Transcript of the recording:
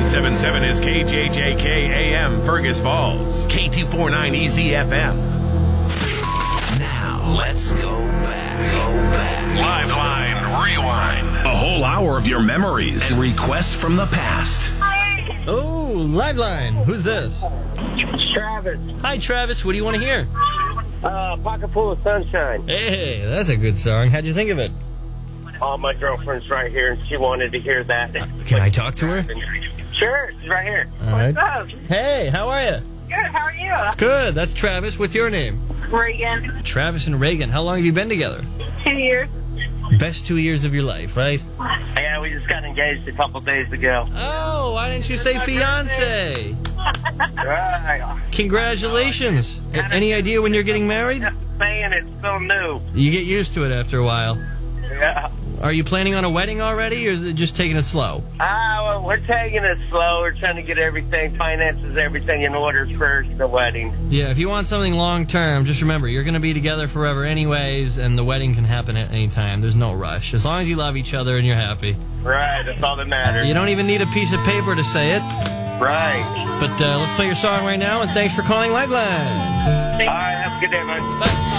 99.77 is KJJK AM Fergus Falls. K249EZ FM. Now, let's go back. Liveline Rewind. A whole hour of your memories and requests from the past. Oh, Liveline. Who's this? Travis. Hi, Travis. What do you want to hear? Pocket Full of Sunshine. Hey, that's a good song. How'd you think of it? Oh, my girlfriend's right here, and she wanted to hear that. Can I talk to her? Sure, she's right here. All right. What's up? Hey, how are you? Good, how are you? Good. That's Travis. What's your name? Reagan. Travis and Reagan. How long have you been together? 2 years. Best 2 years of your life, right? Yeah, we just got engaged a couple days ago. Oh, why didn't you say fiance? Right. Congratulations. Any idea when you're getting married? Man, it's so new. You get used to it after a while. Yeah. Are you planning on a wedding already, or is it just taking it slow? Well, we're taking it slow. We're trying to get everything, finances, everything in order for the wedding. Yeah, if you want something long-term, just remember, you're going to be together forever anyways, and the wedding can happen at any time. There's no rush. As long as you love each other and you're happy. Right, that's all that matters. You don't even need a piece of paper to say it. Right. But let's play your song right now, and thanks for calling Liveline. All right, have a good day, man. Bye.